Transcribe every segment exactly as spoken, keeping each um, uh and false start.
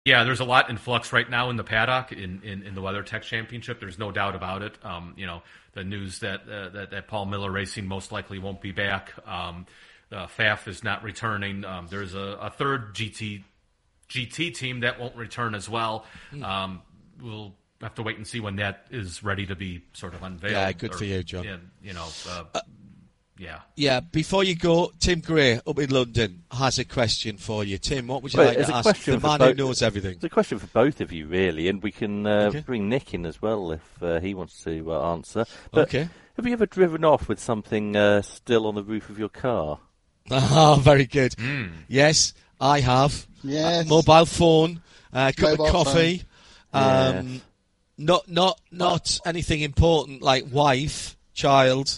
Yeah, there's a lot in flux right now in the paddock in, in, in the WeatherTech Championship. There's no doubt about it. Um, you know, the news that, uh, that that Paul Miller Racing most likely won't be back. Um, uh, F A F is not returning. Um, there's a, a third G T G T team that won't return as well. Mm. Um, we'll have to wait and see when that is ready to be sort of unveiled. Yeah, good or, for you, John. Yeah, you know. Uh, uh, Yeah. Yeah, before you go, Tim Gray up in London has a question for you. Tim, what would you well, like to ask the man both, who knows everything? It's a question for both of you, really, and we can uh, okay. bring Nick in as well if uh, he wants to uh, answer. But okay. Have you ever driven off with something uh, still on the roof of your car? Oh, very good. Mm. Yes, I have. Yes. A mobile phone, a uh, cup mobile of coffee. Phone. Um, yeah. Not, not, not anything important like wife, child.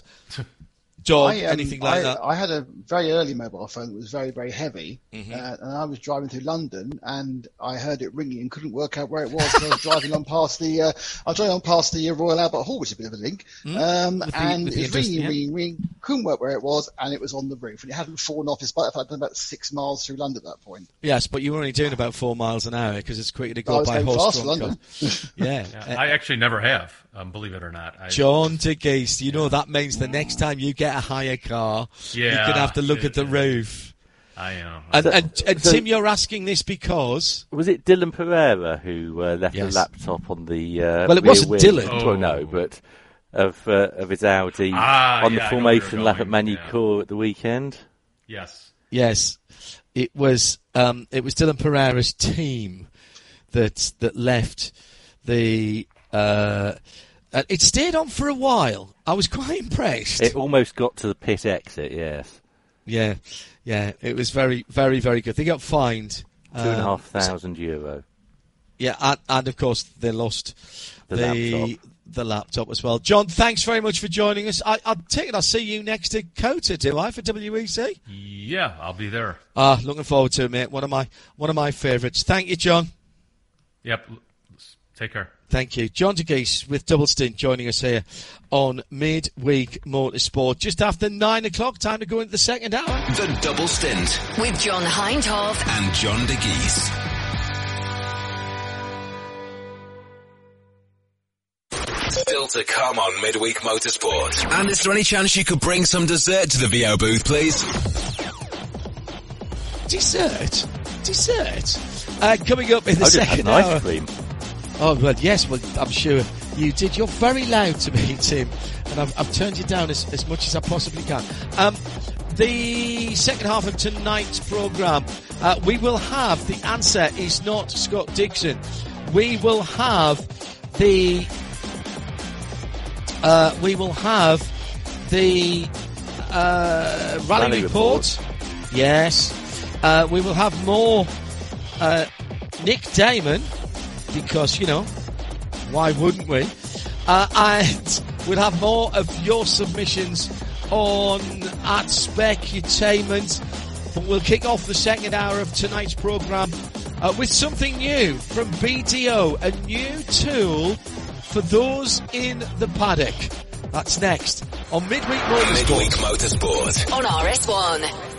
Dog, I, um, anything like I, that? I had a very early mobile phone that was very, very heavy, mm-hmm. uh, and I was driving through London, and I heard it ringing and couldn't work out where it was. So I was driving on past the, uh, I was driving on past the Royal Albert Hall, which is a bit of a link, mm. um, the, and it was ringing, yeah. ringing, ringing, couldn't work where it was, and it was on the roof, and it hadn't fallen off, despite the fact I'd done about six miles through London at that point. Yes, but you were only doing about four miles an hour because it's quicker to I go was by going horse fast for London. yeah. yeah. I actually never have, um, believe it or not. I, John de Geest, you know that means the next time you get a higher car, yeah, you're going to have to look it, at the roof. I know. And, So- and, and so- Tim, you're asking this because... Was it Dylan Pereira who uh, left Yes. a laptop on the uh, Well, it rear wasn't wheel? Dylan. Well, Oh. no, but of uh, of his Audi Ah, on yeah, the I know where formation you're lap at going, Magny-Cours at the weekend. Yes. Yes, it was um, it was Dylan Pereira's team that that left the... Uh, uh, it stayed on for a while. I was quite impressed. It almost got to the pit exit, yes. Yeah, yeah, it was very, very, very good. They got fined. Two and a um, half thousand euro. Yeah, and, and of course they lost The the laptop. the laptop as well. John, thanks very much for joining us. I, I take it I'll see you next to Cota, do I, for W E C? Yeah, I'll be there. Ah, looking forward to it, mate. One of my one of my favourites. Thank you, John. Yep. Take care. Thank you. John de Geest with Double Stint joining us here on Midweek Motorsport. Just after nine o'clock, time to go into the second hour. The Double Stint with John Hindhaugh and John de Geest. Still to come on Midweek Motorsport. And is there any chance you could bring some dessert to the V O booth, please? Dessert? Dessert? Uh, coming up in the I just had second an hour. ice cream. Oh, well, yes, well, I'm sure you did. You're very loud to me, Tim, and I've, I've turned you down as, as much as I possibly can. Um, the second half of tonight's programme, uh, we will have the answer is not Scott Dixon. We will have the... Uh, we will have the uh, rally, Rally report. report. Yes. Uh, we will have more uh, Nick Damon, because, you know, why wouldn't we? Uh, and we'll have more of your submissions on at Specutainment. But we'll kick off the second hour of tonight's programme uh, with something new from B D O, a new tool for those in the paddock. That's next on Midweek Motorsport. Midweek Motorsport. on R S one.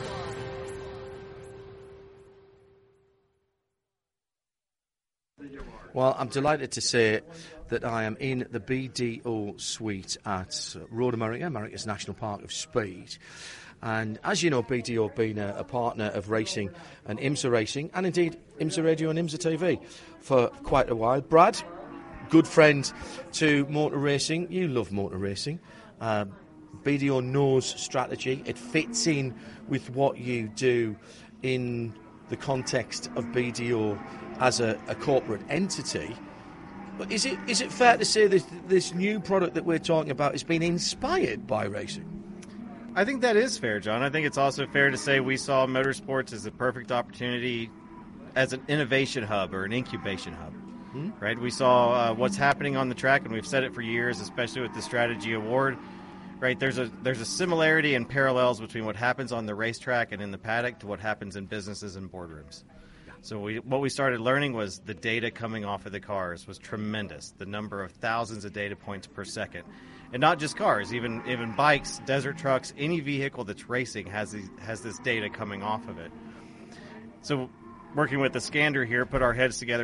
Well, I'm delighted to say that I am in the B D O suite at Road America, America's National Park of Speed. And as you know, B D O have been a, a partner of racing and IMSA Racing, and indeed IMSA Radio and IMSA T V for quite a while. Brad, good friend to motor racing. You love motor racing. Um, B D O knows strategy. It fits in with what you do in the context of B D O as a, a corporate entity. But is it is it fair to say that this new product that we're talking about has been inspired by racing? I think that is fair, John. I think it's also fair to say we saw motorsports as a perfect opportunity as an innovation hub or an incubation hub. Hmm? Right? We saw uh, what's happening on the track, and we've said it for years, especially with the Strategy Award. Right? There's a there's a similarity and parallels between what happens on the racetrack and in the paddock to what happens in businesses and boardrooms. So we, what we started learning was the data coming off of the cars was tremendous. The number of thousands of data points per second. And not just cars, even even bikes, desert trucks, any vehicle that's racing has these, has this data coming off of it. So working with the Scander here, put our heads together